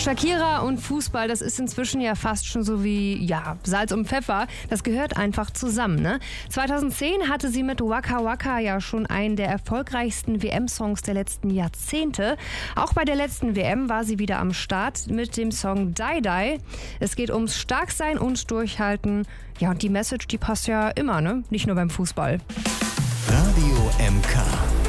Shakira und Fußball, das ist inzwischen ja fast schon so wie Salz und Pfeffer. Das gehört einfach zusammen, ne? 2010 hatte sie mit Waka Waka ja schon einen der erfolgreichsten WM-Songs der letzten Jahrzehnte. Auch bei der letzten WM war sie wieder am Start mit dem Song Die Die. Es geht ums Starksein und Durchhalten. Ja, und die Message, die passt ja immer, ne? Nicht nur beim Fußball. Radio MK.